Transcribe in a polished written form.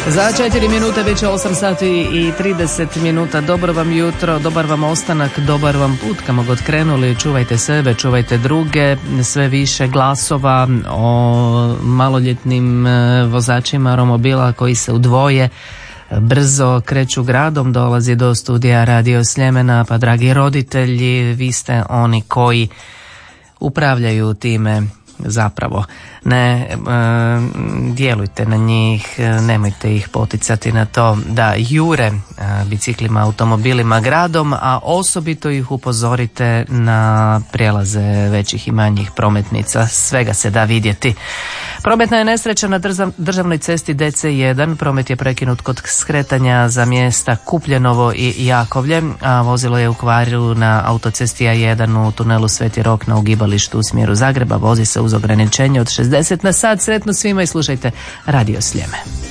Za 4 minute bit će 8 sati i 30 minuta. Dobro vam jutro, dobar vam ostanak, dobar vam put kamo god krenuli. Čuvajte sebe, čuvajte druge. Sve više glasova o maloljetnim vozačima romobila koji se udvoje brzo kreću gradom, dolazi do studija Radio Sljemena. Pa dragi roditelji, vi ste oni koji upravljaju time. Zapravo ne djelujte na njih, nemojte ih poticati na to da jure biciklima, automobilima gradom, a osobito ih upozorite na prijelaze većih i manjih prometnica. Svega se da vidjeti. Prometna je nesreća na državnoj cesti DC1. Promet je prekinut kod skretanja za mjesta Kupljenovo i Jakovlje, a vozilo je u kvaru na autocesti A1 u tunelu Sveti Rok na ugibalištu u smjeru Zagreba. Vozi se uz ograničenje od 60 na sat. Sretno svima i slušajte Radio Sljeme.